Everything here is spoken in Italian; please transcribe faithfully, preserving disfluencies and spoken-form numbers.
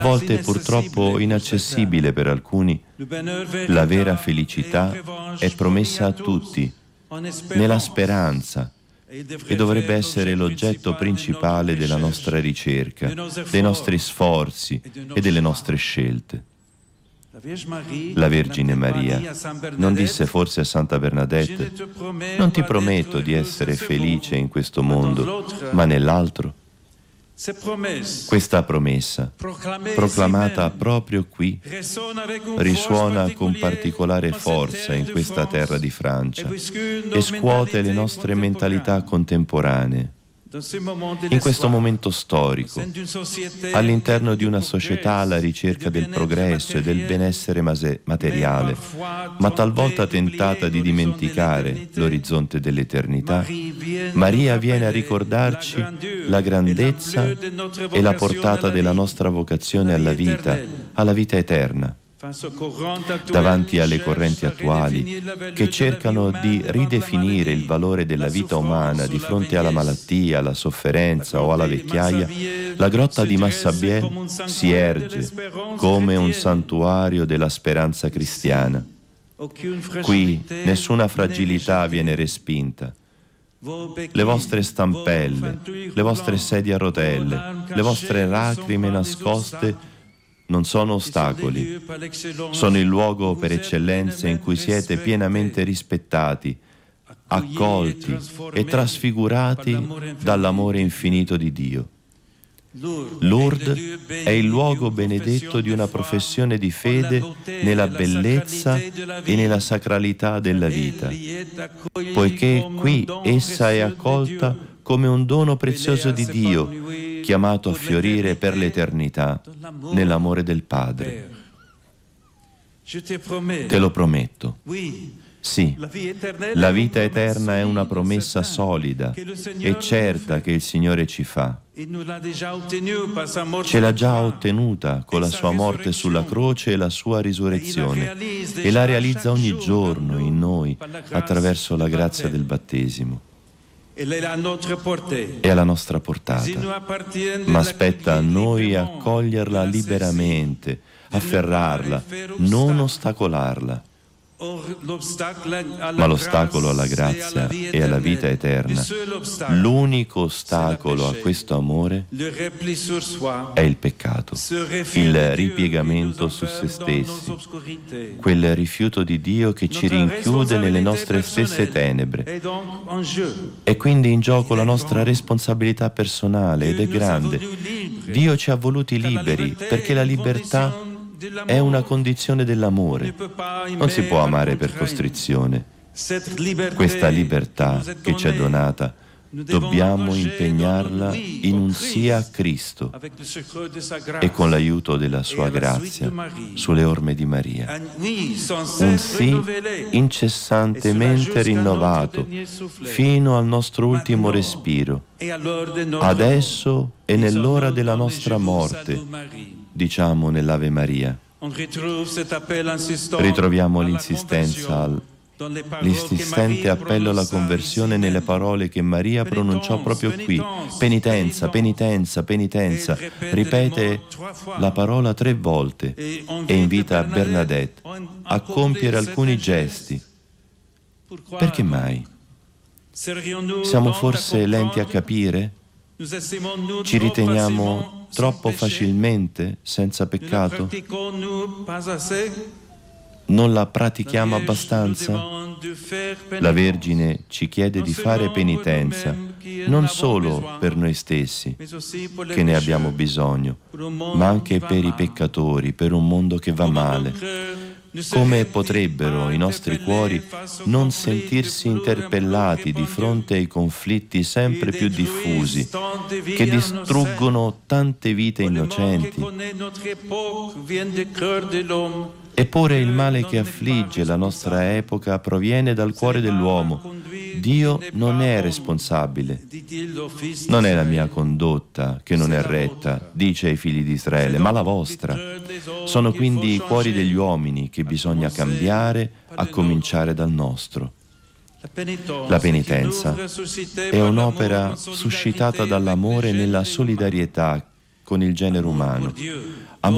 A volte purtroppo inaccessibile per alcuni, la vera felicità è promessa a tutti, nella speranza, e dovrebbe essere l'oggetto principale della nostra ricerca, dei nostri sforzi e delle nostre scelte. La Vergine Maria non disse forse a Santa Bernadette: non ti prometto di essere felice in questo mondo, ma nell'altro? Questa promessa, proclamata proprio qui, risuona con particolare forza in questa terra di Francia e scuote le nostre mentalità contemporanee. In questo momento storico, all'interno di una società alla ricerca del progresso e del benessere materiale, ma talvolta tentata di dimenticare l'orizzonte dell'eternità, Maria viene a ricordarci la grandezza e la portata della nostra vocazione alla vita, alla vita eterna. Davanti alle correnti attuali che cercano di ridefinire il valore della vita umana di fronte alla malattia, alla sofferenza o alla vecchiaia, la grotta di Massabielle si erge come un santuario della speranza cristiana. Qui nessuna fragilità viene respinta. Le vostre stampelle, le vostre sedie a rotelle, le vostre lacrime nascoste non sono ostacoli, sono il luogo per eccellenza in cui siete pienamente rispettati, accolti e trasfigurati dall'amore infinito di Dio. Lourdes è il luogo benedetto di una professione di fede nella bellezza e nella sacralità della vita, poiché qui essa è accolta come un dono prezioso di Dio, chiamato a fiorire per l'eternità nell'amore del Padre. Te lo prometto. Sì, la vita eterna è una promessa solida e certa che il Signore ci fa. Ce l'ha già ottenuta con la sua morte sulla croce e la sua risurrezione, e la realizza ogni giorno in noi attraverso la grazia del battesimo. È alla nostra portata, ma spetta a noi accoglierla liberamente, afferrarla, non ostacolarla. Ma l'ostacolo alla grazia e alla vita eterna, l'unico ostacolo a questo amore è il peccato, il ripiegamento su se stessi, quel rifiuto di Dio che ci rinchiude nelle nostre stesse tenebre. È quindi in gioco la nostra responsabilità personale ed è grande. Dio ci ha voluti liberi perché la libertà è una condizione dell'amore. Non si può amare per costrizione. Questa libertà che ci è donata, dobbiamo impegnarla in un sì a Cristo e con l'aiuto della sua grazia sulle orme di Maria. Un sì incessantemente rinnovato fino al nostro ultimo respiro, adesso e nell'ora della nostra morte, diciamo nell'Ave Maria. Ritroviamo l'insistenza, l'insistente appello alla conversione nelle parole che Maria pronunciò proprio qui. Penitenza, penitenza, penitenza. Ripete la parola tre volte e invita Bernadette a compiere alcuni gesti. Perché mai? Siamo forse lenti a capire? Ci riteniamo troppo facilmente senza peccato? Non la pratichiamo abbastanza? La Vergine ci chiede di fare penitenza, non solo per noi stessi, che ne abbiamo bisogno, ma anche per i peccatori, per un mondo che va male. Come potrebbero i nostri cuori non sentirsi interpellati di fronte ai conflitti sempre più diffusi che distruggono tante vite innocenti? Eppure il male che affligge la nostra epoca proviene dal cuore dell'uomo. Dio non è responsabile. Non è la mia condotta che non è retta, dice ai figli di Israele, ma la vostra. Sono quindi i cuori degli uomini che bisogna cambiare, a cominciare dal nostro. La penitenza è un'opera suscitata dall'amore nella solidarietà con il genere umano.